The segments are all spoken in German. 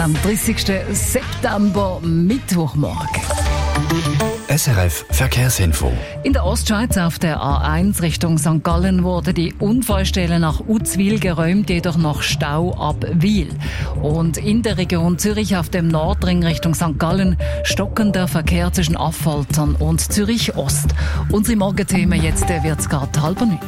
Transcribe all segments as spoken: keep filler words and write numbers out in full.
Am dreißigsten September, Mittwochmorgen. S R F Verkehrsinfo. In der Ostschweiz auf der A eins Richtung Sankt Gallen wurde die Unfallstelle nach Uzwil geräumt, jedoch noch Stau ab Wil. Und in der Region Zürich auf dem Nordring Richtung Sankt Gallen stockender Verkehr zwischen Affoltern und Zürich Ost. Unsere Morgenthemen jetzt, der wird's gerade halb neun.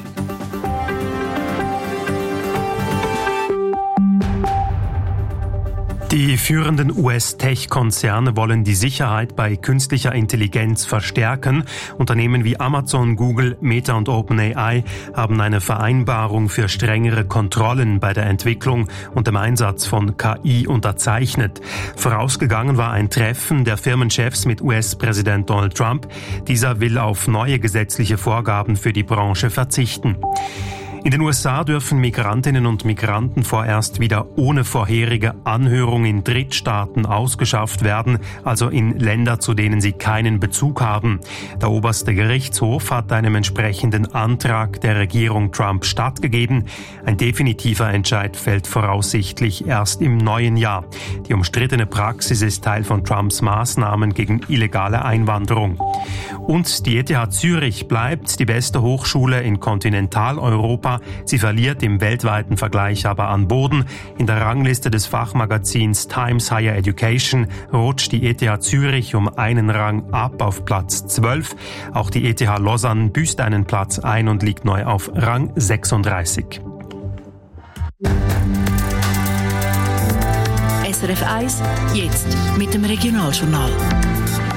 Die führenden U S-Tech-Konzerne wollen die Sicherheit bei künstlicher Intelligenz verstärken. Unternehmen wie Amazon, Google, Meta und OpenAI haben eine Vereinbarung für strengere Kontrollen bei der Entwicklung und dem Einsatz von K I unterzeichnet. Vorausgegangen war ein Treffen der Firmenchefs mit U S-Präsident Donald Trump. Dieser will auf neue gesetzliche Vorgaben für die Branche verzichten. In den U S A dürfen Migrantinnen und Migranten vorerst wieder ohne vorherige Anhörung in Drittstaaten ausgeschafft werden, also in Länder, zu denen sie keinen Bezug haben. Der oberste Gerichtshof hat einem entsprechenden Antrag der Regierung Trump stattgegeben. Ein definitiver Entscheid fällt voraussichtlich erst im neuen Jahr. Die umstrittene Praxis ist Teil von Trumps Maßnahmen gegen illegale Einwanderung. Und die E T H Zürich bleibt die beste Hochschule in Kontinentaleuropa. Sie verliert im weltweiten Vergleich aber an Boden. In der Rangliste des Fachmagazins Times Higher Education rutscht die E T H Zürich um einen Rang ab auf Platz zwölf. Auch die E T H Lausanne büßt einen Platz ein und liegt neu auf Rang sechsunddreißig. S R F eins, jetzt mit dem Regionaljournal.